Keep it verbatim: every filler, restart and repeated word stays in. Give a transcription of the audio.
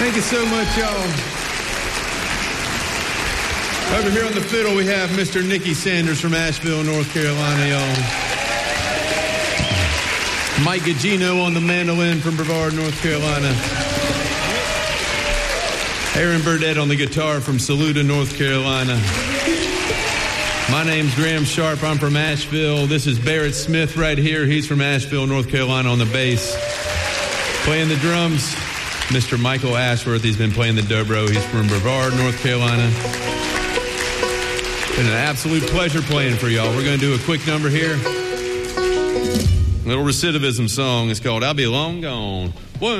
Thank you so much, y'all. Over here on the fiddle, we have Mister Nicky Sanders from Asheville, North Carolina, y'all. Mike Gugino on the mandolin from Brevard, North Carolina. Aaron Burdett on the guitar from Saluda, North Carolina. My name's Graham Sharp. I'm from Asheville. This is Barrett Smith right here. He's from Asheville, North Carolina on the bass. Playing the drums, Mister Michael Ashworth. He's been playing the dobro. He's from Brevard, North Carolina. Been an absolute pleasure playing for y'all. We're going to do a quick number here. A little recidivism song. It's called I'll Be Long Gone. One.